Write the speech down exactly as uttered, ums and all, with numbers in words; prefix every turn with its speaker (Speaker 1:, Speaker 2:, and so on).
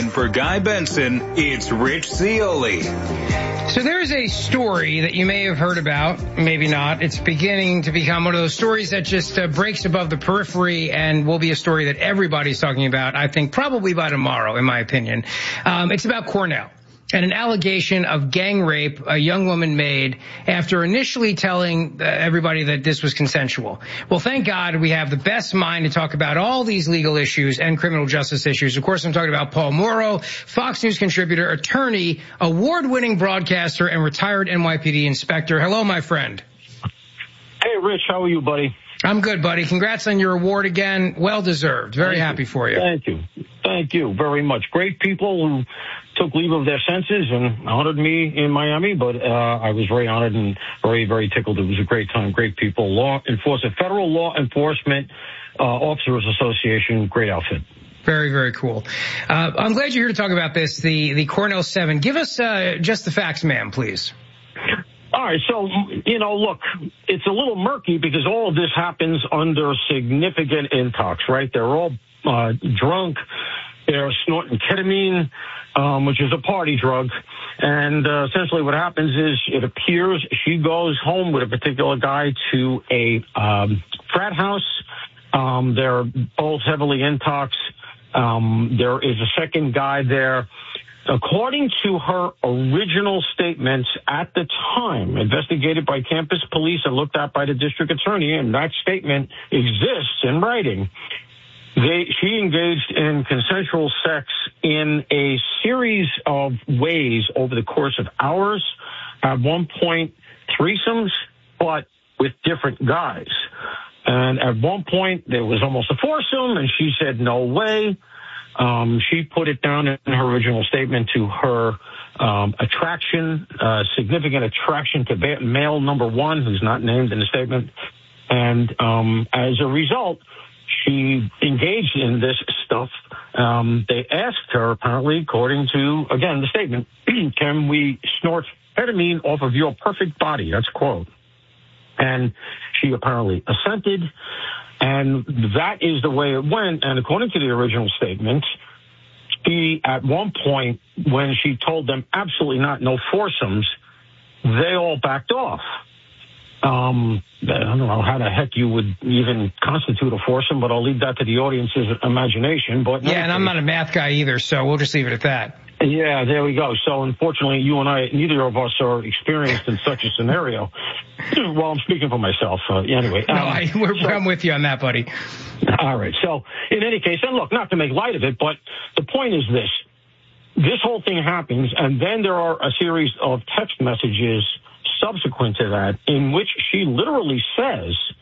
Speaker 1: And for Guy Benson, it's Rich Zeoli.
Speaker 2: So there's a story that you may have heard about, maybe not. It's beginning to become one of those stories that just uh, breaks above the periphery and will be a story that everybody's talking about, I think, probably by tomorrow, in my opinion. Um, it's about Cornell and an allegation of gang rape a young woman made after initially telling uh, everybody that this was consensual. Well, thank God we have the best mind to talk about all these legal issues and criminal justice issues. Of course, I'm talking about Paul Mauro, Fox News contributor, attorney, award-winning broadcaster, and retired N Y P D inspector. Hello, my friend.
Speaker 3: Hey, Rich, how are you, buddy?
Speaker 2: I'm good, buddy. Congrats on your award again. Well deserved. Very
Speaker 3: Thank
Speaker 2: happy
Speaker 3: you.
Speaker 2: for you.
Speaker 3: Thank you. Thank you very much. Great people who took leave of their senses and honored me in Miami, but uh, I was very honored and very, very tickled. It was a great time. Great people. Law enforcement, Federal Law Enforcement uh, Officers Association, great outfit.
Speaker 2: Very, very cool. Uh, I'm glad you're here to talk about this, the, the Cornell seven. Give us uh, just the facts, ma'am, please.
Speaker 3: All right, so, you know, look, it's a little murky because all of this happens under significant intox, right? They're all uh, drunk. They're snorting ketamine, um, which is a party drug. And uh, essentially what happens is it appears she goes home with a particular guy to a um, frat house. Um, they're both heavily intox. Um, there is a second guy there. According to her original statements at the time, investigated by campus police and looked at by the district attorney, and that statement exists in writing, they, she engaged in consensual sex in a series of ways over the course of hours. At one point, threesomes, but with different guys. And at one point, there was almost a foursome, and she said, no way. Um, she put it down in her original statement to her um, attraction, uh, significant attraction to male number one, who's not named in the statement. And um, as a result, she engaged in this stuff. Um, they asked her, apparently, according to, again, the statement, can we snort ketamine off of your perfect body? That's a quote. And she apparently assented. And that is the way it went. And according to the original statement, she, at one point, when she told them absolutely not, no foursomes, they all backed off. Um, I don't know how the heck you would even constitute a foursome, but I'll leave that to the audience's imagination. But
Speaker 2: yeah, and I'm not a math guy either, so we'll just leave it at that.
Speaker 3: Yeah, there we go. So unfortunately, you and I, neither of us are experienced in such a scenario. Well, I'm speaking for myself. Uh, anyway.
Speaker 2: No,
Speaker 3: um,
Speaker 2: I, we're, so, I'm with you on that, buddy.
Speaker 3: All right. So in any case, and look, not to make light of it, but the point is this. This whole thing happens, and then there are a series of text messages subsequent to that in which she literally says,